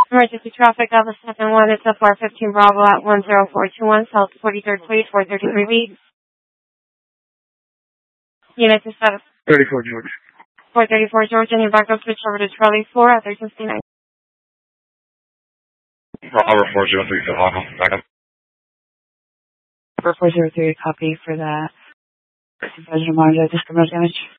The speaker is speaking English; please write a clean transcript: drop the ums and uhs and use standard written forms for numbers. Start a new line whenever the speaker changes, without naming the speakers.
Emergency traffic, Alpha 71, it's a 415 Bravo at 10421, South 43rd Street, 433 B. Unit to status.
34 George.
434 George, and your backup switch over to Charlie 4 at 1369.
Bravo 403, Philano, backup.
4403, copy for that. Supervisor monitor, discriminatory damage.